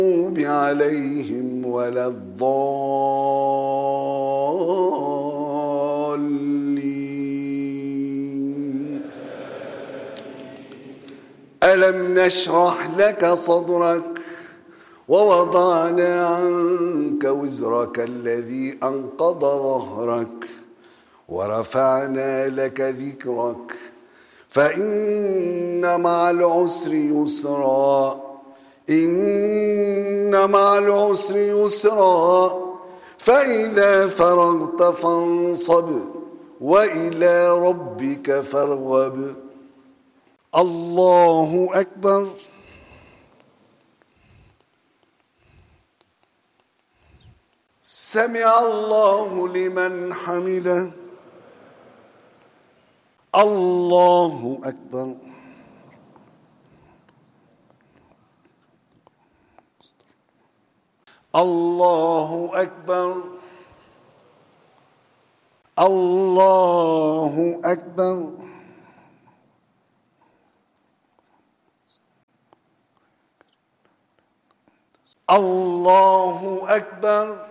عليهم ولا الضالين. ألم نشرح لك صدرك ووضعنا عنك وزرك الذي أنقض ظهرك ورفعنا لك ذكرك فإن مع العسر يسرا إن مع العسر يسرا فإذا فرغت فانصب وإلى ربك فارغب. الله أكبر. سمع الله لمن حمده. الله أكبر. الله أكبر. الله أكبر. الله أكبر.